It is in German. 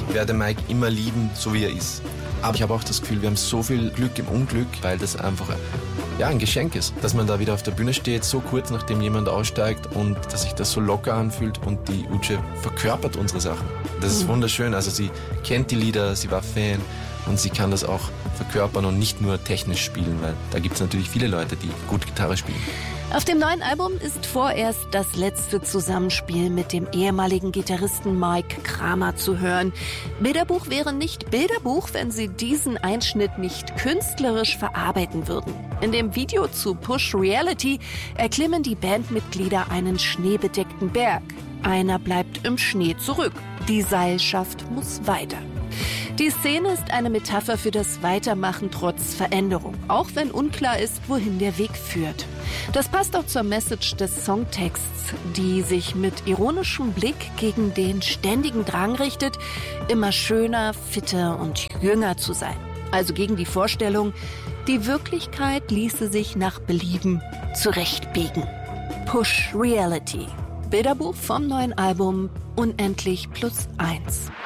werde Mike immer lieben, so wie er ist. Aber ich habe auch das Gefühl, wir haben so viel Glück im Unglück, weil das einfach ein Geschenk ist, dass man da wieder auf der Bühne steht, so kurz nachdem jemand aussteigt und dass sich das so locker anfühlt und die Uche verkörpert unsere Sachen. Das ist wunderschön. Also sie kennt die Lieder, sie war Fan und sie kann das auch verkörpern und nicht nur technisch spielen, weil da gibt es natürlich viele Leute, die gut Gitarre spielen. Auf dem neuen Album ist vorerst das letzte Zusammenspiel mit dem ehemaligen Gitarristen Mike Kramer zu hören. Bilderbuch wäre nicht Bilderbuch, wenn sie diesen Einschnitt nicht künstlerisch verarbeiten würden. In dem Video zu Push Reality erklimmen die Bandmitglieder einen schneebedeckten Berg. Einer bleibt im Schnee zurück. Die Seilschaft muss weiter. Die Szene ist eine Metapher für das Weitermachen trotz Veränderung, auch wenn unklar ist, wohin der Weg führt. Das passt auch zur Message des Songtexts, die sich mit ironischem Blick gegen den ständigen Drang richtet, immer schöner, fitter und jünger zu sein. Also gegen die Vorstellung, die Wirklichkeit ließe sich nach Belieben zurechtbiegen. Push Reality. Bilderbuch vom neuen Album Unendlich +1.